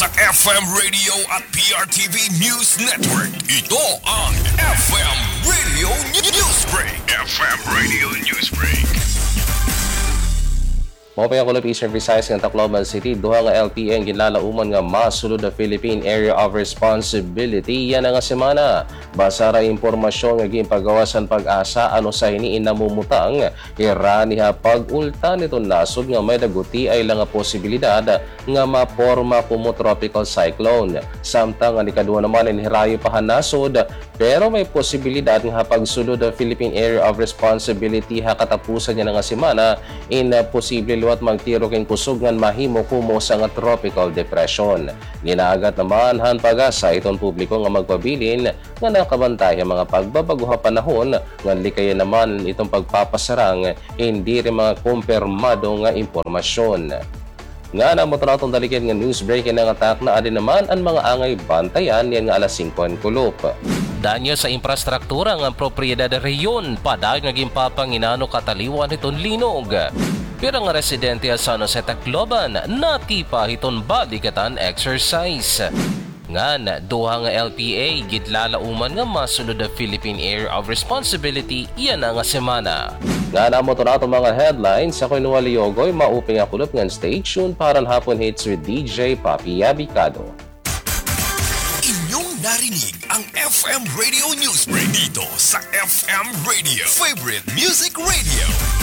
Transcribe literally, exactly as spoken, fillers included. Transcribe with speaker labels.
Speaker 1: sa F M Radio at P R T V News Network. Ito ang F M Radio Newsbreak. F M Radio Newsbreak.
Speaker 2: Mopay ako lapi Eastern Visayas ng Tacloban City, duha nga L T A ang ginlalauman nga masulod na Philippine Area of Responsibility yan nga semana. Basa ra impormasyon nga ginpagawasan pag-asa ano sa hiniin namumutang irani ha pag-ulta nito nasod nga may daguti ay lang nga posibilidad nga maporma kumo tropical cyclone. Samtang nga nikaduha naman inhirayo pa nasod pero may posibilidad nga pagsulod na Philippine Area of Responsibility ha katapusan niya nga semana in uh, posible luwat magtiro king kusog ngan mahimo kumo sa nga tropical depression. Ginaagat naman han pag-asa iton publiko nga magpabilin nga nakabantay ang mga pagbabaguha panahon nga likayan naman itong pagpapasarang hindi rin mga kumpirmado nga impormasyon. Nga na mo tratong dalikin nga news break nga attack na adin naman ang mga angay bantayan yan nga alas singko ang kulop. Danyo sa infrastruktura ng propriedad reyon padag naging papanginano kataliwan iton linog. Pero nga residente sa San Jose Tacloban natipa iton balikatan exercise. Ngan, duha nga L P A gidlalauman nga masunod na Philippine Area of Responsibility iyan nga semana. Nga na mo to nato mga headlines sa Kunuwa Liogoy mauping akulop ng stay tuned para hapon hits with D J Papi Abicado.
Speaker 1: Inyong narinig ang F M Radio Newsbreak dito sa F M Radio, Favorite Music Radio.